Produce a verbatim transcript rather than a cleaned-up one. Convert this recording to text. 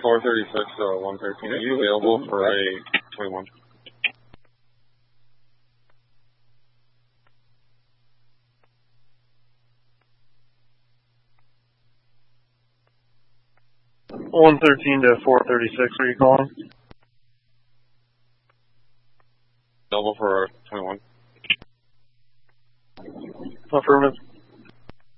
four thirty-six, uh, one thirteen. Are you available for a twenty-one? one thirteen to four thirty-six, are you calling? Available for twenty-one. Affirmative.